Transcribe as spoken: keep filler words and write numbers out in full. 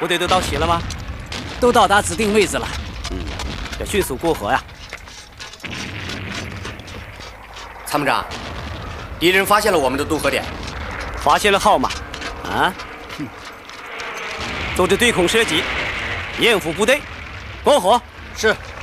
部队都到齐了吗？ 都到达指定位置了。 嗯，要迅速过河呀。 参谋长，敌人发现了我们的渡河点， 发现了号码。啊？哼。组织对空射击，掩护部队，过河。 是。